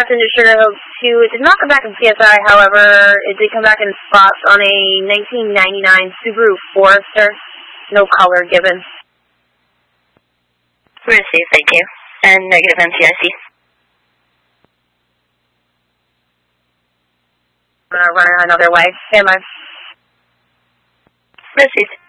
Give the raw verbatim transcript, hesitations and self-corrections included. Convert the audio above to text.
Passenger Sugar Hill two. It did not come back in P S I, however, it did come back in spots on a nineteen ninety-nine Subaru Forester. No color given. Received, thank you. And negative M T I C. Uh, running another way. Stand by. Received.